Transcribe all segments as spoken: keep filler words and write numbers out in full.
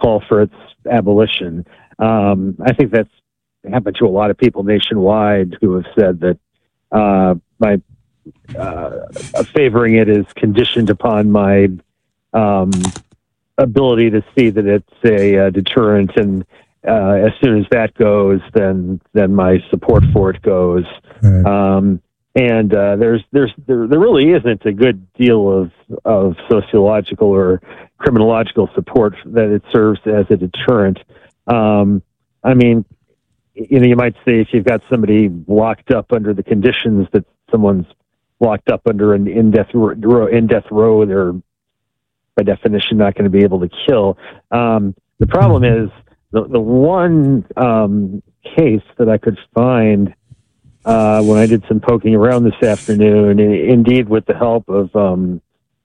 call for its abolition. Um, I think that's happened to a lot of people nationwide who have said that uh, my uh, favoring it is conditioned upon my um, ability to see that it's a, a deterrent, and uh, as soon as that goes, then then my support for it goes. Right. Um, and uh, there's there's there, there really isn't a good deal of of sociological or criminological support that it serves as a deterrent. Um, I mean, you know, you might say if you've got somebody locked up under the conditions that someone's locked up under in, in death row, in death row, they're by definition not going to be able to kill. Um, the problem is the the one um, case that I could find uh, when I did some poking around this afternoon, and indeed with the help of um,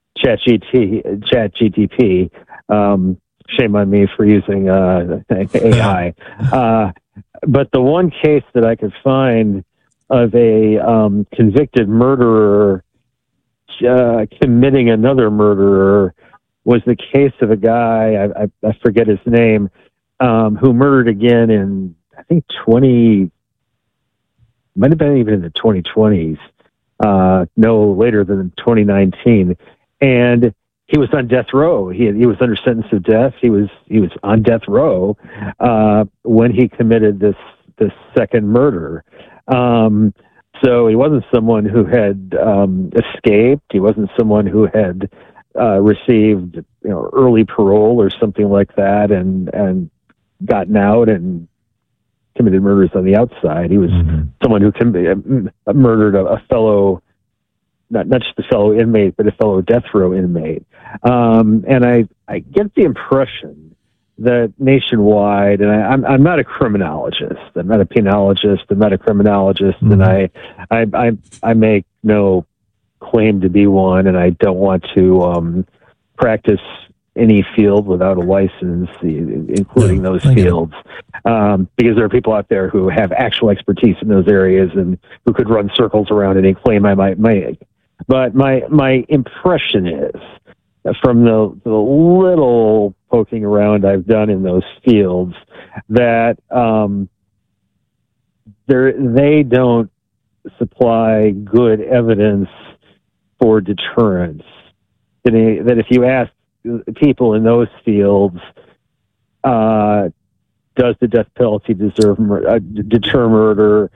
ChatGPT, ChatGPT. Um, shame on me for using uh, A I. Uh, but the one case that I could find of a um, convicted murderer uh, committing another murderer was the case of a guy, I, I, I forget his name, um, who murdered again in, I think, twenty, might have been even in the twenty twenties, uh, no later than twenty nineteen. And he was on death row. He he was under sentence of death. He was he was on death row uh, when he committed this this second murder. Um, so he wasn't someone who had um, escaped. He wasn't someone who had uh, received you know early parole or something like that and and gotten out and committed murders on the outside. He was mm-hmm. someone who com- murdered a, a fellow. Not, not just a fellow inmate, but a fellow death row inmate. Um, and I, I get the impression that nationwide, and I, I'm, I'm not a criminologist, I'm not a penologist, I'm not a criminologist, mm-hmm. and I, I, I, I make no claim to be one, and I don't want to um, practice any field without a license, including those fields, um, because there are people out there who have actual expertise in those areas and who could run circles around any claim I might make. But my my impression is, from the, the little poking around I've done in those fields, that um, they don't supply good evidence for deterrence. That if you ask people in those fields, uh, does the death penalty deserve mur- uh, deter murder,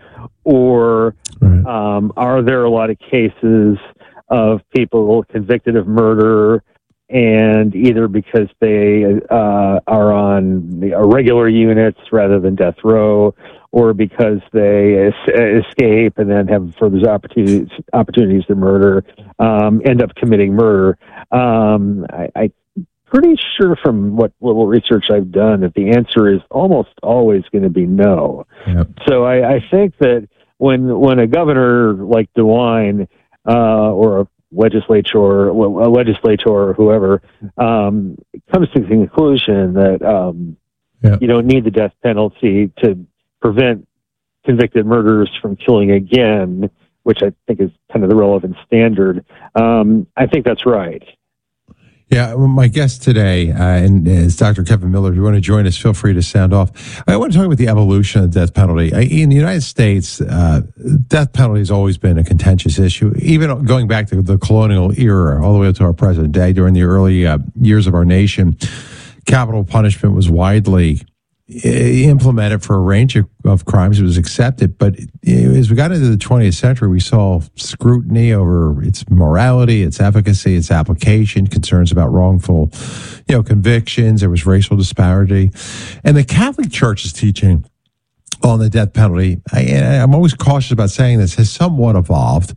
or right. um, are there a lot of cases of people convicted of murder and either because they uh, are on the regular units rather than death row, or because they es- escape and then have further opportunities opportunities to murder, um, end up committing murder. Um, I, I pretty sure from what little research I've done that the answer is almost always going to be no. Yep. So I, I think that when when a governor like DeWine uh, or a legislature, a legislator or whoever um, comes to the conclusion that um, yep. you don't need the death penalty to prevent convicted murderers from killing again, which I think is kind of the relevant standard, um, I think that's right. Yeah, well, my guest today uh, and is Doctor Kevin Miller. If you want to join us, feel free to sound off. I want to talk about the evolution of the death penalty. I, in the United States, uh, death penalty has always been a contentious issue, even going back to the colonial era, all the way up to our present day. During the early uh, years of our nation, capital punishment was widely implemented for a range of, of crimes. It was accepted, but as we got into the twentieth century, we saw scrutiny over its morality, its efficacy, its application, concerns about wrongful, you know, convictions. There was racial disparity, and the Catholic Church's teaching on the death penalty, I, I'm always cautious about saying this, has somewhat evolved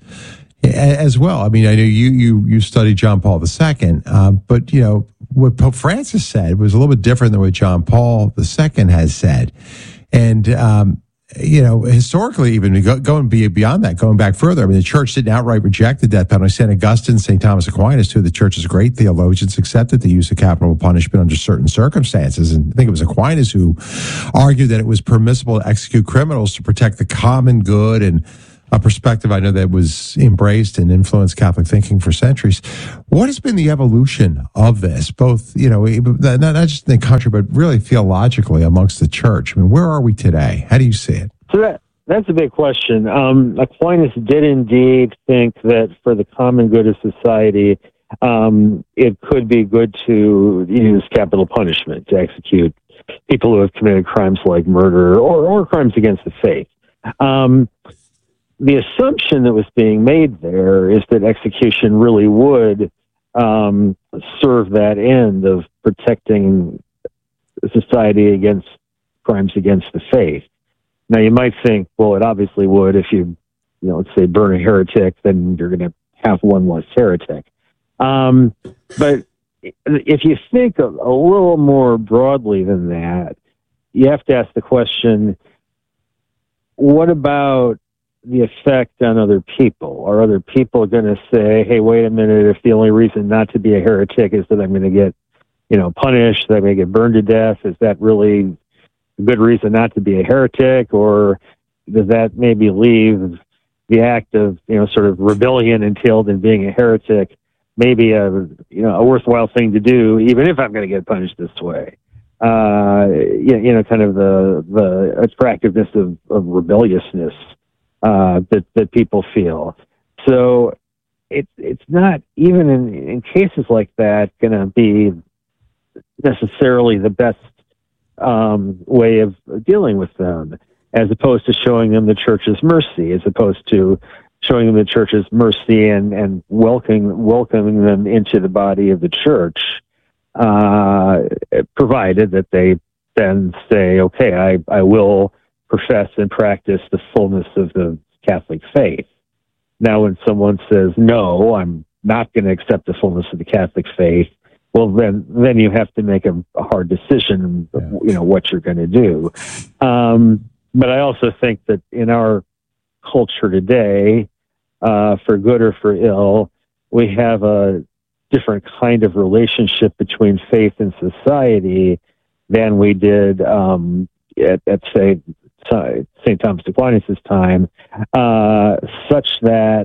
as well. I mean, I know you you you studied John Paul the Second, uh, but you know what Pope Francis said was a little bit different than what John Paul the Second has said, and um, you know historically, even go, going beyond that, going back further, I mean, the Church didn't outright reject the death penalty. Saint Augustine, Saint Thomas Aquinas, two of the Church's great theologians, accepted the use of capital punishment under certain circumstances, and I think it was Aquinas who argued that it was permissible to execute criminals to protect the common good and a perspective I know that was embraced and influenced Catholic thinking for centuries. What has been the evolution of this, both, you know, not, not just in the country, but really theologically amongst the church? I mean, where are we today? How do you see it? So that, that's a big question. Um, Aquinas did indeed think that for the common good of society, um, it could be good to use capital punishment to execute people who have committed crimes like murder or, or crimes against the faith. Um, the assumption that was being made there is that execution really would um, serve that end of protecting society against crimes against the faith. Now, you might think, well, it obviously would. If you, you know, let's say burn a heretic, then you're going to have one less heretic. Um, but if you think a, a little more broadly than that, you have to ask the question, what about the effect on other people? Are other people going to say, hey, wait a minute, if the only reason not to be a heretic is that I'm going to get, you know, punished, that I'm going to get burned to death, is that really a good reason not to be a heretic? Or does that maybe leave the act of, you know, sort of rebellion entailed in being a heretic maybe a, you know, a worthwhile thing to do, even if I'm going to get punished this way? Uh, you, you know, kind of the, the attractiveness of, of rebelliousness uh, that, that people feel. So it, it's not, even in, in cases like that, going to be necessarily the best um, way of dealing with them, as opposed to showing them the church's mercy, as opposed to showing them the church's mercy and, and welcoming, welcoming them into the body of the church, uh, provided that they then say, okay, I, I will profess and practice the fullness of the Catholic faith. Now, when someone says, no, I'm not going to accept the fullness of the Catholic faith, well, then, then you have to make a, a hard decision, yeah. you know, what you're going to do. Um, but I also think that in our culture today, uh, for good or for ill, we have a different kind of relationship between faith and society than we did um, at, at, say, Saint Thomas Aquinas' time, uh, such that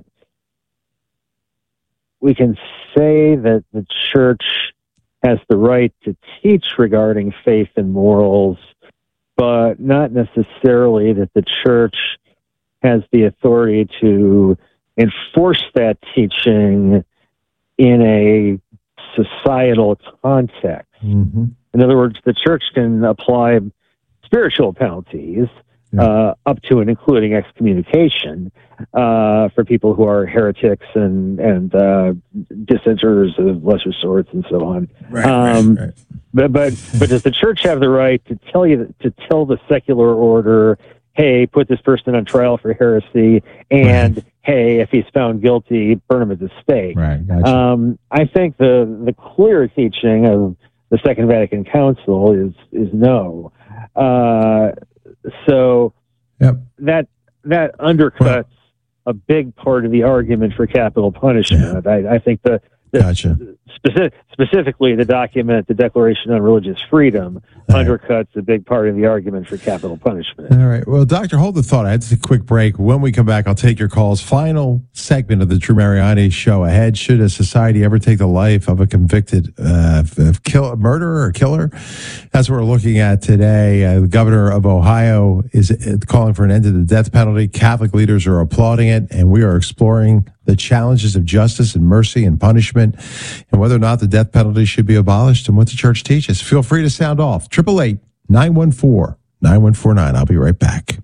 we can say that the church has the right to teach regarding faith and morals, but not necessarily that the church has the authority to enforce that teaching in a societal context. Mm-hmm. In other words, the church can apply spiritual penalties yeah. uh, up to and including excommunication uh, for people who are heretics and and uh, dissenters of lesser sorts and so on. Right, um, right, right. But but but does the church have the right to tell you to tell the secular order, hey, put this person on trial for heresy, and right. hey, if he's found guilty, burn him at the stake? Right. Gotcha. Um, I think the the clear teaching of the Second Vatican Council is is no. Uh, so yep. that that undercuts well, a big part of the argument for capital punishment. Yeah. I, I think the, the gotcha. specific, specifically the document, the Declaration on Religious Freedom, All undercuts right. a big part of the argument for capital punishment. All right. Well, Doctor, hold the thought. I had to take a quick break. When we come back, I'll take your calls. Final segment of the Drew Mariani show ahead. Should a society ever take the life of a convicted uh, kill, murderer or killer? That's what we're looking at today. Uh, the governor of Ohio is calling for an end to the death penalty. Catholic leaders are applauding it, and we are exploring the challenges of justice and mercy and punishment, and whether or not the death penalty should be abolished and what the church teaches. Feel free to sound off. eight eight eight, nine one four, nine one four nine. I'll be right back.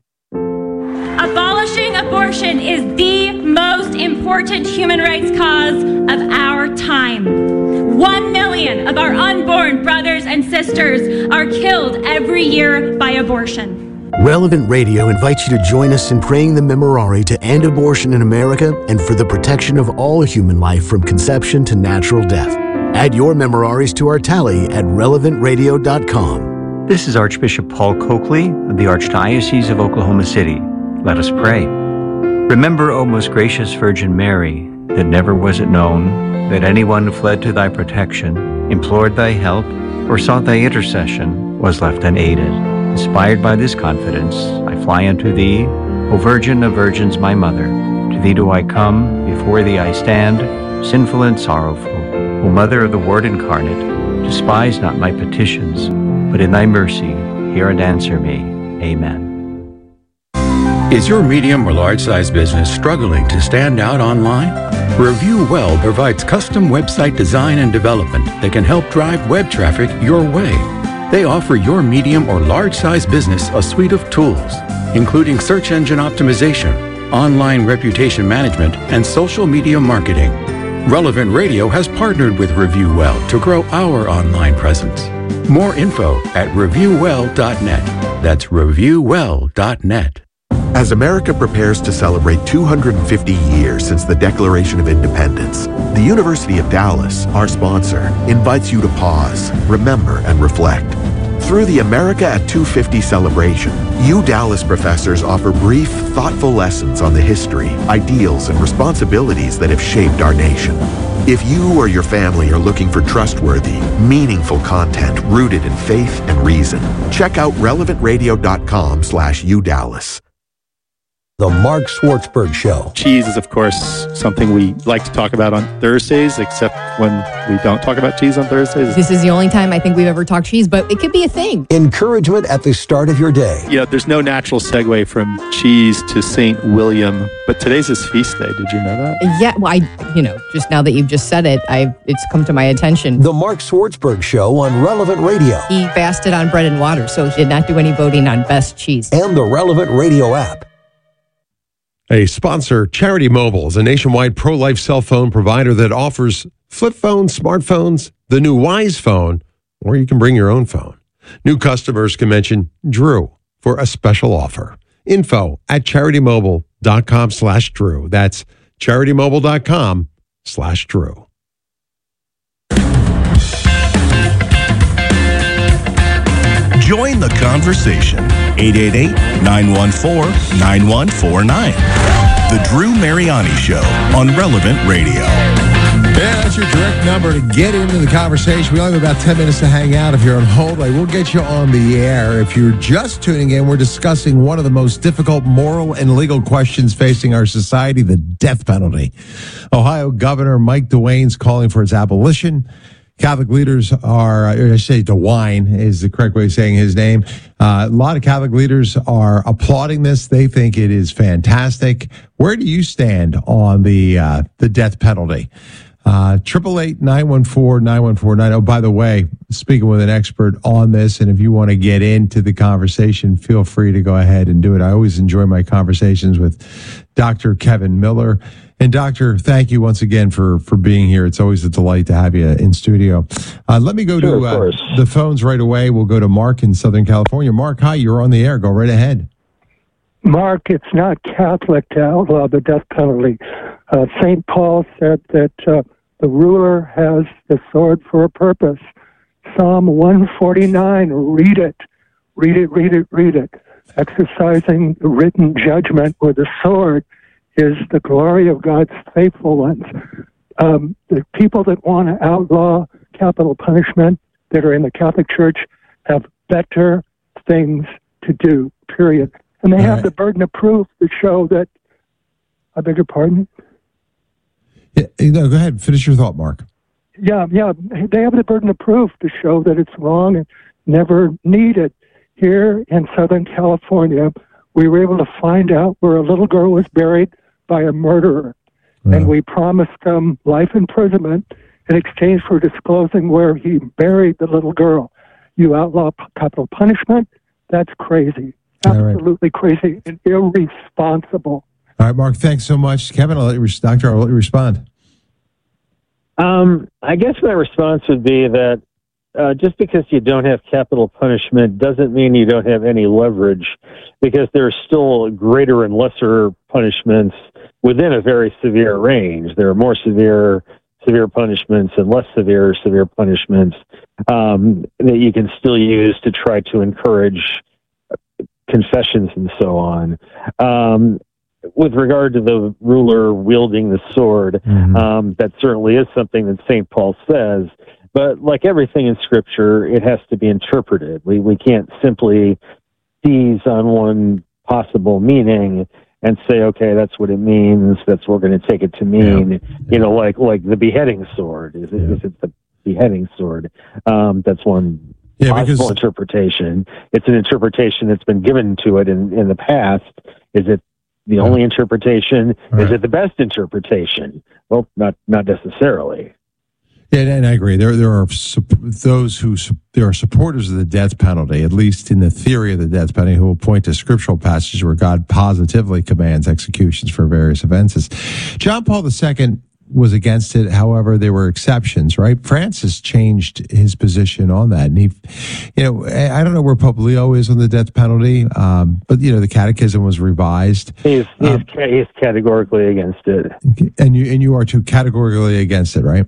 Abolishing abortion is the most important human rights cause of our time. One million of our unborn brothers and sisters are killed every year by abortion. Relevant Radio invites you to join us in praying the Memorare to end abortion in America and for the protection of all human life from conception to natural death. Add your Memoraries to our tally at relevant radio dot com. This is Archbishop Paul Coakley of the Archdiocese of Oklahoma City. Let us pray. Remember, O most gracious Virgin Mary, that never was it known that anyone who fled to thy protection, implored thy help, or sought thy intercession was left unaided. Inspired by this confidence, I fly unto thee, O Virgin of Virgins, my Mother, to thee do I come, before thee I stand, sinful and sorrowful. O Mother of the Word incarnate, despise not my petitions, but in thy mercy hear and answer me. Amen. Is your medium or large-size business struggling to stand out online? Review Well provides custom website design and development that can help drive web traffic your way. They offer your medium or large-size business a suite of tools, including search engine optimization, online reputation management, and social media marketing. Relevant Radio has partnered with Review Well to grow our online presence. More info at review well dot net. That's review well dot net. As America prepares to celebrate two hundred fifty years since the Declaration of Independence, the University of Dallas, our sponsor, invites you to pause, remember, and reflect. Through the America at two fifty celebration, U Dallas professors offer brief, thoughtful lessons on the history, ideals, and responsibilities that have shaped our nation. If you or your family are looking for trustworthy, meaningful content rooted in faith and reason, check out relevant radio dot com slash U Dallas. The Mark Swartzberg Show. Cheese is, of course, something we like to talk about on Thursdays, except when we don't talk about cheese on Thursdays. This is the only time I think we've ever talked cheese, but it could be a thing. Encouragement at the start of your day. You know, there's no natural segue from cheese to Saint William, but today's his feast day. Did you know that? Yeah, well, I, you know, just now that you've just said it, I it's come to my attention. The Mark Swartzberg Show on Relevant Radio. He fasted on bread and water, so he did not do any voting on best cheese. And the Relevant Radio app. A sponsor, Charity Mobile, is a nationwide pro-life cell phone provider that offers flip phones, smartphones, the new Wise phone, or you can bring your own phone. New customers can mention Drew for a special offer. Info at charitymobile.com slash Drew. That's charitymobile.com slash Drew. Join the conversation. eight eight eight, nine one four, nine one four nine. The Drew Mariani Show on Relevant Radio. Yeah, that's your direct number to get into the conversation. We only have about ten minutes to hang out. If you're on hold, I will get you on the air. If you're just tuning in, we're discussing one of the most difficult moral and legal questions facing our society, the death penalty. Ohio Governor Mike DeWine's calling for its abolition. Catholic leaders are, I say DeWine is the correct way of saying his name. Uh, a lot of Catholic leaders are applauding this. They think it is fantastic. Where do you stand on the uh, the death penalty? Triple eight nine one four nine one four nine. Oh, by the way, speaking with an expert on this, and if you want to get into the conversation, feel free to go ahead and do it. I always enjoy my conversations with Doctor Kevin Miller. And Doctor, thank you once again for, for being here. It's always a delight to have you in studio. Uh, let me go sure, to uh, the phones right away. We'll go to Mark in Southern California. Mark, hi, you're on the air. Go right ahead. Mark, it's not Catholic to outlaw the death penalty. Uh, Saint Paul said that uh, the ruler has the sword for a purpose. Psalm one forty-nine, read it, read it, read it, read it. Exercising the written judgment with the sword is the glory of God's faithful ones. Um, the people that want to outlaw capital punishment that are in the Catholic Church have better things to do, period. And they All have right. the burden of proof to show that, I beg your pardon? Yeah, no, go ahead. Finish your thought, Mark. Yeah, yeah. They have the burden of proof to show that it's wrong and never needed. Here in Southern California, we were able to find out where a little girl was buried by a murderer. Wow. And we promised them life imprisonment in exchange for disclosing where he buried the little girl. You outlaw capital punishment? That's crazy. Absolutely right. crazy and irresponsible. All right, Mark, thanks so much. Kevin, I'll let you, Doctor, I'll let you respond. Um, I guess my response would be that Uh, just because you don't have capital punishment doesn't mean you don't have any leverage, because there are still greater and lesser punishments within a very severe range. There are more severe severe punishments and less severe severe punishments um, that you can still use to try to encourage confessions and so on. Um, with regard to the ruler wielding the sword, mm-hmm. um, that certainly is something that Saint Paul says. But like everything in Scripture, it has to be interpreted. We we can't simply seize on one possible meaning and say, okay, that's what it means. That's what we're going to take it to mean. Yeah. You know, like like the beheading sword. Is it, yeah. is it the beheading sword? Um, that's one yeah, possible because... interpretation. It's an interpretation that's been given to it in, in the past. Is it the yeah. only interpretation? Right. Is it the best interpretation? Well, not not necessarily. Yeah, and I agree. There, there are those who there are supporters of the death penalty, at least in the theory of the death penalty, who will point to scriptural passages where God positively commands executions for various offenses. John Paul the Second was against it. However, there were exceptions, right? Francis changed his position on that, and he, you know, I don't know where Pope Leo is on the death penalty, um, but you know, the Catechism was revised. He's he's, um, he's categorically against it, and you and you are too categorically against it, right?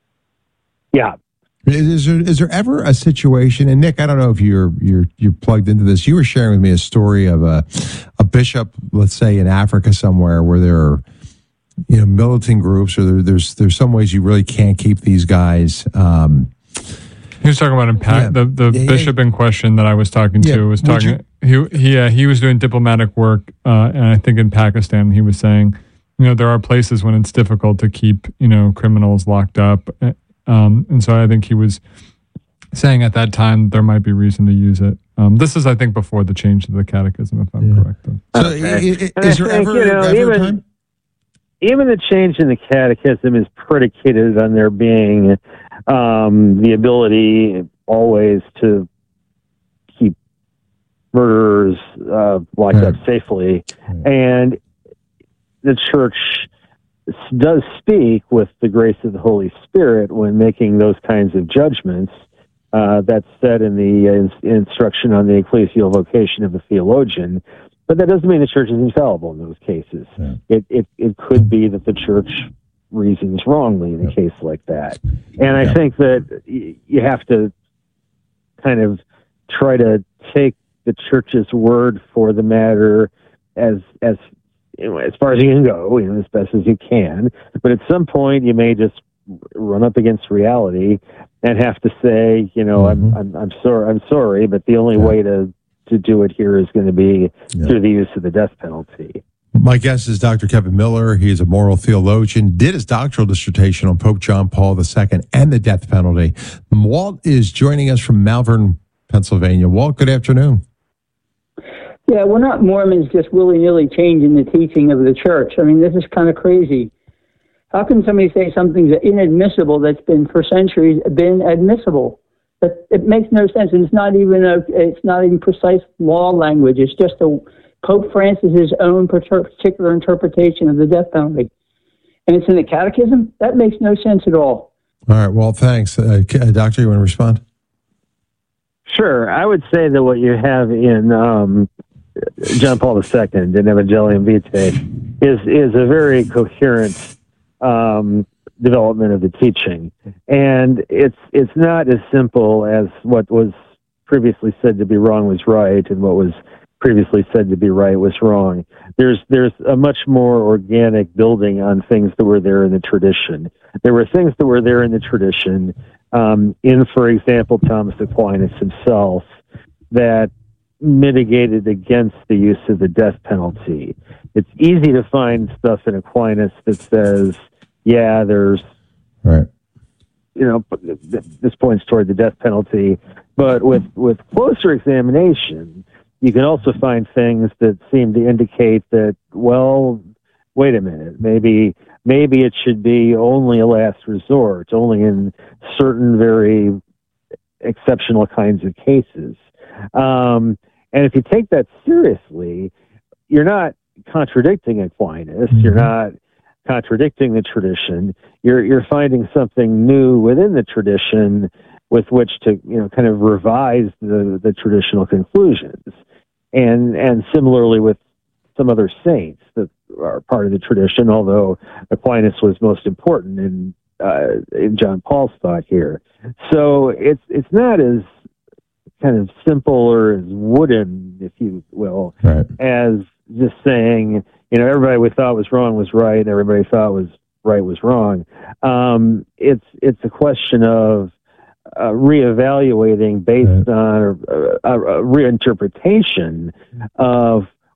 Yeah. Is there, is there ever a situation, and Nick, I don't know if you're you're you're plugged into this. You were sharing with me a story of a a bishop, let's say in Africa somewhere, where there are, you know, militant groups, or there, there's there's some ways you really can't keep these guys. Um, he was talking about in pa- yeah. the the yeah, bishop in question that I was talking to yeah. was talking. You, he he uh, he was doing diplomatic work, uh, and I think in Pakistan he was saying, you know, there are places when it's difficult to keep, you know, criminals locked up. Um, and so I think he was saying at that time there might be reason to use it. Um, this is, I think, before the change to the Catechism, if I'm yeah. correct. So okay. is, is there think, ever, you know, ever even, time? Even the change in the Catechism is predicated on there being um, the ability always to keep murderers uh, locked yeah. up safely. Yeah. And the Church does speak with the grace of the Holy Spirit when making those kinds of judgments. Uh, that's said in the uh, instruction on the ecclesial vocation of the theologian. But that doesn't mean the Church is infallible in those cases. Yeah. It, it it could be that the Church reasons wrongly in a yeah. case like that. And I yeah. think that y- you have to kind of try to take the Church's word for the matter as as You know, as far as you can go, you know, as best as you can. But at some point, you may just run up against reality and have to say, you know, mm-hmm. I'm, I'm, I'm sorry, I'm sorry, but the only yeah. way to, to do it here is going to be yeah. through the use of the death penalty. My guest is Doctor Kevin Miller. He is a moral theologian, did his doctoral dissertation on Pope John Paul the Second and the death penalty. Walt is joining us from Malvern, Pennsylvania. Walt, good afternoon. Yeah, we're not Mormons just willy-nilly changing the teaching of the church. I mean, this is kind of crazy. How can somebody say something's inadmissible that's been for centuries been admissible? But it makes no sense, and it's not even a it's not even precise law language. It's just a Pope Francis's own particular interpretation of the death penalty, and it's in the Catechism. That makes no sense at all. All right. Well, thanks, uh, Doctor. You want to respond? Sure. I would say that what you have in um, John Paul the Second in Evangelium Vitae is is a very coherent um, development of the teaching, and it's it's not as simple as what was previously said to be wrong was right, and what was previously said to be right was wrong. There's there's a much more organic building on things that were there in the tradition. There were things that were there in the tradition, um, in, for example, Thomas Aquinas himself, that mitigated against the use of the death penalty. It's easy to find stuff in Aquinas that says, yeah, there's, right. you know, this points toward the death penalty. But with, with closer examination, you can also find things that seem to indicate that, well, wait a minute, maybe maybe it should be only a last resort, only in certain very exceptional kinds of cases. Um, and if you take that seriously, you're not contradicting Aquinas. Mm-hmm. You're not contradicting the tradition. You're you're finding something new within the tradition with which to, you know, kind of revise the, the traditional conclusions. And and similarly with some other saints that are part of the tradition, although Aquinas was most important in uh, in John Paul's thought here. So it's it's not as kind of simple or as wooden, if you will, right. as just saying, you know, everybody we thought was wrong was right, and everybody thought was right was wrong. Um, it's it's a question of uh, reevaluating based right. on a, a, a reinterpretation of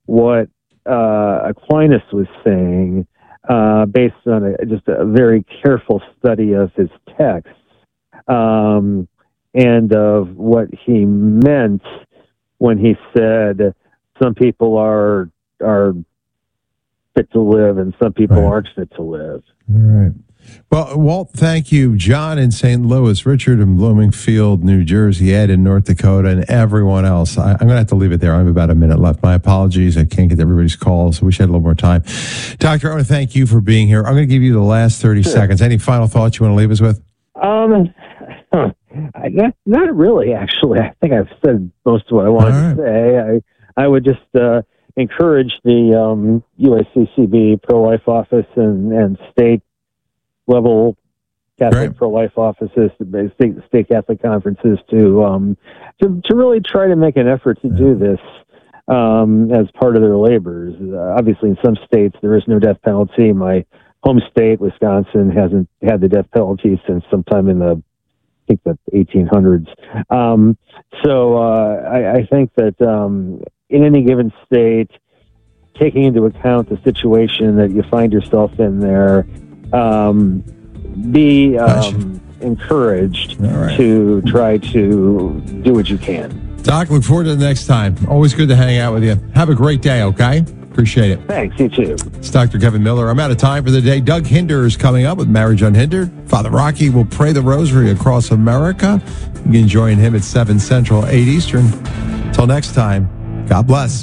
what uh, Aquinas was saying uh, based on a, just a very careful study of his texts um, and of what he meant when he said some people are are fit to live and some people right. aren't fit to live. All right. Well, Walt, thank you. John in Saint Louis, Richard in Bloomingfield, New Jersey, Ed in North Dakota, and everyone else. I, I'm going to have to leave it there. I have about a minute left. My apologies. I can't get to everybody's calls. I wish I had a little more time. Doctor, I want to thank you for being here. I'm going to give you the last thirty sure. seconds. Any final thoughts you want to leave us with? Um, not, not really, actually. I think I've said most of what I wanted right. to say. I, I would just uh, encourage the um, U S C C B pro-life office and, and state level Catholic right. pro-life offices, state, state Catholic conferences to, um, to to really try to make an effort to yeah. do this um, as part of their labors. Uh, obviously, in some states, there is no death penalty. My home state, Wisconsin, hasn't had the death penalty since sometime in the, I think, the eighteen hundreds. Um, so uh, I, I think that um, in any given state, taking into account the situation that you find yourself in there, Um, be um, encouraged right. to try to do what you can. Doc, look forward to the next time. Always good to hang out with you. Have a great day, okay? Appreciate it. Thanks, you too. It's Doctor Kevin Miller. I'm out of time for the day. Doug Hinder is coming up with Marriage Unhindered. Father Rocky will pray the rosary across America. You can join him at seven Central, eight Eastern. Until next time, God bless.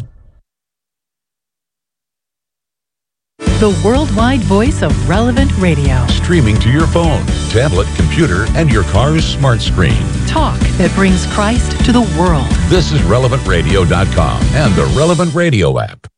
The worldwide voice of Relevant Radio. Streaming to your phone, tablet, computer, and your car's smart screen. Talk that brings Christ to the world. This is relevant radio dot com and the Relevant Radio app.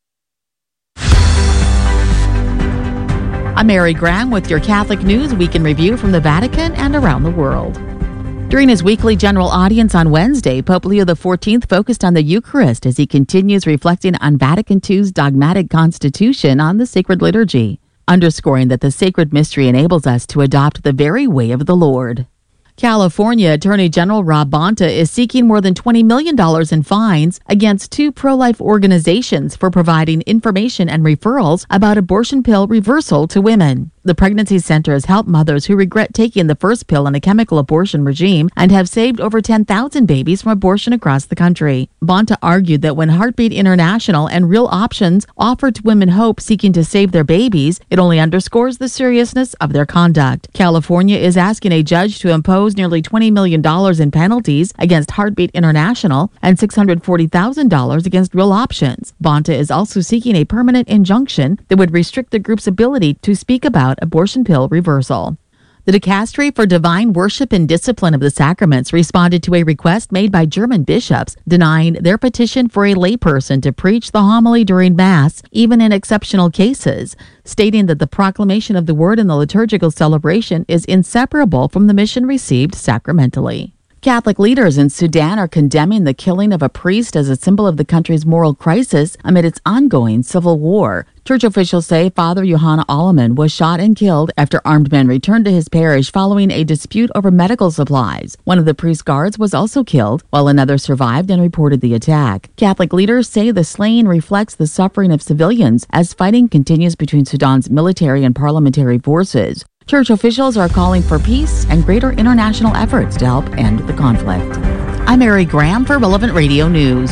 I'm Mary Graham with your Catholic News Week in Review from the Vatican and around the world. During his weekly general audience on Wednesday, Pope Leo the fourteenth focused on the Eucharist as he continues reflecting on Vatican two's dogmatic constitution on the sacred liturgy, underscoring that the sacred mystery enables us to adopt the very way of the Lord. California Attorney General Rob Bonta is seeking more than twenty million dollars in fines against two pro-life organizations for providing information and referrals about abortion pill reversal to women. The Pregnancy Center has helped mothers who regret taking the first pill in a chemical abortion regime and have saved over ten thousand babies from abortion across the country. Bonta argued that when Heartbeat International and Real Options offer to women hope seeking to save their babies, it only underscores the seriousness of their conduct. California is asking a judge to impose nearly twenty million dollars in penalties against Heartbeat International and six hundred forty thousand dollars against Real Options. Bonta is also seeking a permanent injunction that would restrict the group's ability to speak about abortion pill reversal. The Dicastery for Divine Worship and Discipline of the Sacraments responded to a request made by German bishops denying their petition for a layperson to preach the homily during Mass, even in exceptional cases, stating that the proclamation of the Word in the liturgical celebration is inseparable from the mission received sacramentally. Catholic leaders in Sudan are condemning the killing of a priest as a symbol of the country's moral crisis amid its ongoing civil war. Church officials say Father Yohanna Alleman was shot and killed after armed men returned to his parish following a dispute over medical supplies. One of the priest's guards was also killed, while another survived and reported the attack. Catholic leaders say the slaying reflects the suffering of civilians as fighting continues between Sudan's military and parliamentary forces. Church officials are calling for peace and greater international efforts to help end the conflict. I'm Mary Graham for Relevant Radio News.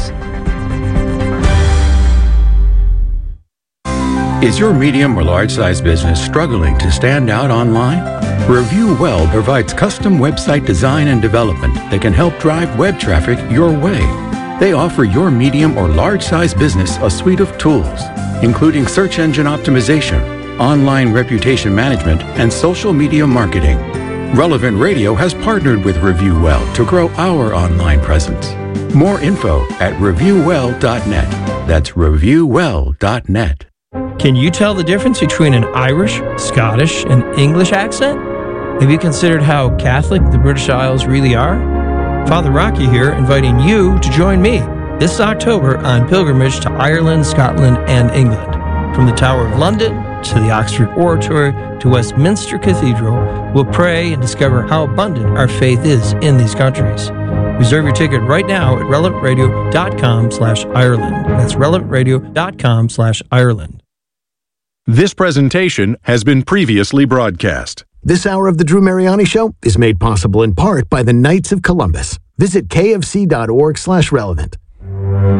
Is your medium or large size business struggling to stand out online? Review Well provides custom website design and development that can help drive web traffic your way. They offer your medium or large size business a suite of tools, including search engine optimization, online reputation management, and social media marketing. Relevant Radio has partnered with Review Well to grow our online presence. More info at review well dot net. That's review well dot net. Can you tell the difference between an Irish, Scottish, and English accent? Have you considered how Catholic the British Isles really are? Father Rocky here, inviting you to join me this October on pilgrimage to Ireland, Scotland, and England. From the Tower of London to the Oxford Oratory to Westminster Cathedral, we'll pray and discover how abundant our faith is in these countries. Reserve your ticket right now at relevant radio dot com slash Ireland. That's relevant radio dot com slash Ireland. This presentation has been previously broadcast. This hour of the Drew Mariani Show is made possible in part by the Knights of Columbus. Visit kfc dot org slash relevant.